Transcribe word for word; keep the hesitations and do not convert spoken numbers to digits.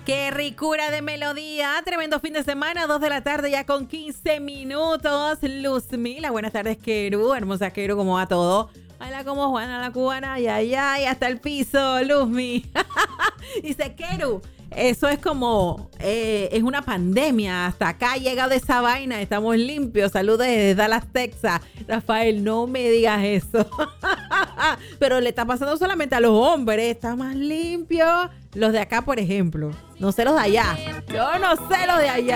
Qué ricura de melodía. Tremendo fin de semana, dos de la tarde ya con quince minutos. Luzmila, buenas tardes, Keru. Hermosa Keru, ¿cómo va todo? Hola, como Juana la cubana. Ay, ay, ay, hasta el piso, Luzmi. Dice Keru, eso es como, eh, es una pandemia. Hasta acá ha llegado esa vaina. Estamos limpios. Saludos desde Dallas, Texas. Rafael, no me digas eso. Pero le está pasando solamente a los hombres. Está más limpio. Los de acá, por ejemplo. No sé los de allá. Yo no sé los de allá.